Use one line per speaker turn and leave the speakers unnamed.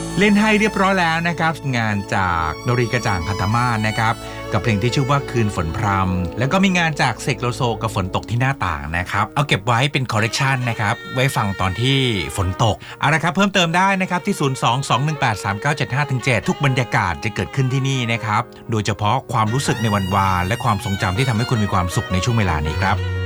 เล่นให้เรียบร้อยแล้วนะครับงานจากดรีกระจ่างคันธมาศนะครับกับเพลงที่ชื่อว่าคืนฝนพรำแล้วก็มีงานจากเสกโลโซกับฝนตกที่หน้าต่างนะครับเอาเก็บไว้เป็นคอลเลกชันนะครับไว้ฟังตอนที่ฝนตกเอาละครับเพิ่มเติมได้นะครับที่ 022183975-7 ทุกบรรยากาศจะเกิดขึ้นที่นี่นะครับโดยเฉพาะความรู้สึกในวันวานและความทรงจำที่ทำให้คุณมีความสุขในช่วงเวลานี้ครับ